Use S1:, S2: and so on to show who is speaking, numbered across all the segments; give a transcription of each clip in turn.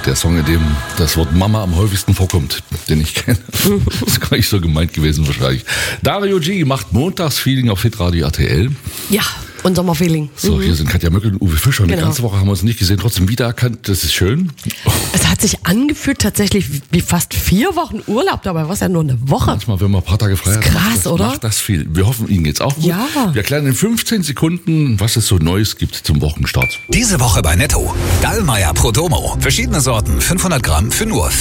S1: Der Song, in dem das Wort Mama am häufigsten vorkommt, den ich kenne. Das ist gar nicht so gemeint gewesen wahrscheinlich. Dario G macht Montagsfeeling auf Hitradio RTL.
S2: Ja, und Sommerfeeling.
S1: So, hier sind Katja Möckel und Uwe Fischer. Eine ganze Woche haben wir uns nicht gesehen, trotzdem wiedererkannt. Das ist schön.
S2: Es hat sich angefühlt tatsächlich wie fast 4 Wochen Urlaub, dabei war es ja nur eine Woche.
S1: Manchmal, wenn man ein paar Tage frei hat,
S2: krass, oder?
S1: Macht das viel. Wir hoffen, Ihnen geht's auch gut.
S2: Ja.
S1: Wir erklären in 15 Sekunden, was es so Neues gibt zum Wochenstart.
S3: Diese Woche bei Netto. Dallmayr Prodomo. Verschiedene Sorten, 500 Gramm für nur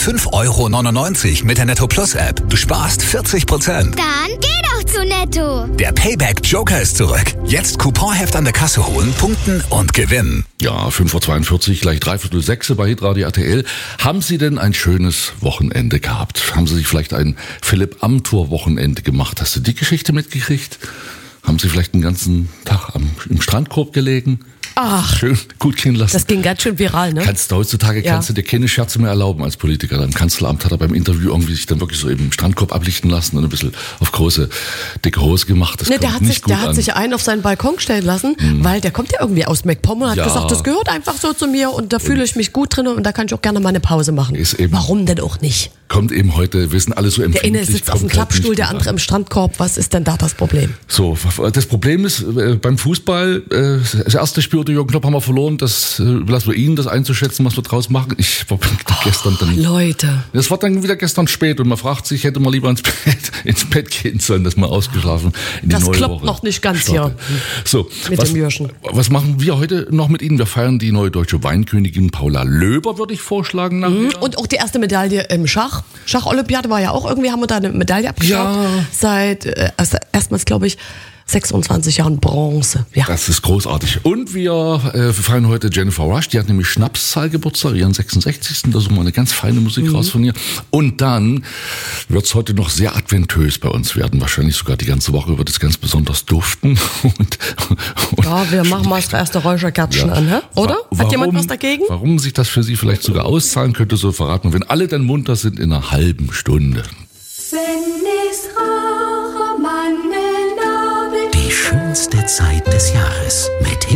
S3: 5,99 € mit der Netto Plus App. Du sparst 40%.
S4: Dann geh doch zu Netto.
S3: Der Payback Joker ist zurück. Jetzt Couponheft an der Kasse holen, punkten und gewinnen.
S1: Ja, 5:42 Uhr, gleich 5:45 bei Hitradio RTL. Haben Sie denn ein schönes Wochenende gehabt? Haben Sie sich vielleicht ein Philipp Amthor Wochenende gemacht? Hast du die Geschichte mitgekriegt? Haben Sie vielleicht den ganzen Tag im Strandkorb gelegen?
S2: Ach,
S1: schön gut gehen lassen.
S2: Das ging ganz schön viral, ne?
S1: Heutzutage kannst du dir keine Scherze mehr erlauben als Politiker. Im Kanzleramt hat er beim Interview irgendwie sich dann wirklich so eben im Strandkorb ablichten lassen und ein bisschen auf große, dicke Hose gemacht. Das
S2: der hat sich einen auf seinen Balkon stellen lassen, weil der kommt ja irgendwie aus MacPom und hat gesagt, das gehört einfach so zu mir und da fühle ich mich gut drin und da kann ich auch gerne mal eine Pause machen. Warum denn auch nicht?
S1: Kommt eben heute, wir sind alle so empfindlich.
S2: Der eine sitzt auf dem Klappstuhl, der andere im Strandkorb. Was ist denn da das Problem?
S1: So, das Problem ist, beim Fußball, das erste Spiel unter Jürgen Klopp haben wir verloren. Das überlassen wir Ihnen, das einzuschätzen, was wir draus machen. Ich war gestern dann...
S2: Leute.
S1: Das war dann wieder gestern spät und man fragt sich, hätte man lieber ins Bett gehen sollen, dass man ausgeschlafen in die neue Woche.
S2: Das klappt noch nicht ganz hier.
S1: So,
S2: mit dem Jürgen.
S1: Was machen wir heute noch mit Ihnen? Wir feiern die neue deutsche Weinkönigin Paula Löber, würde ich vorschlagen.
S2: Und auch die erste Medaille im Schach. Schacholympiade war ja auch irgendwie, haben wir da eine Medaille abgeschafft. Ja. Seit erstmals, glaube ich, 26 Jahren Bronze. Ja.
S1: Das ist großartig. Und wir feiern heute Jennifer Rush. Die hat nämlich Schnapszahlgeburtstag, ihren 66. Da suchen wir eine ganz feine Musik raus von ihr. Und dann wird es heute noch sehr adventös bei uns werden. Wahrscheinlich sogar die ganze Woche wird es ganz besonders duften.
S2: Ja, wir machen mal das erste Räucherkerzchen an, hä? Oder? Hat jemand was dagegen?
S1: Warum sich das für Sie vielleicht sogar auszahlen könnte, so verraten. Wenn alle dann munter sind in einer halben Stunde.
S5: Wenn es rauche,
S3: Die schönste Zeit des Jahres mit